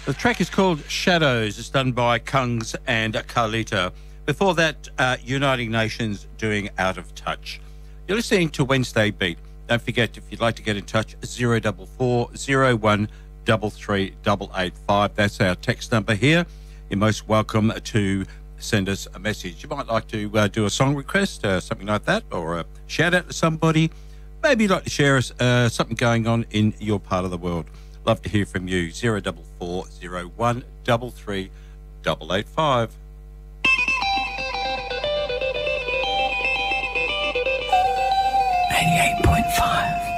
The track is called Shadows. It's done by Kungs and Carlita. Before that, Uniting Nations doing Out of Touch. You're listening to Wednesday Beat. Don't forget, if you'd like to get in touch, 044 01 33885. That's our text number here. You're most welcome to send us a message. You might like to do a song request, something like that, or a shout out to somebody. Maybe you'd like to share us something going on in your part of the world. Love to hear from you. 044 01 33885. 98.5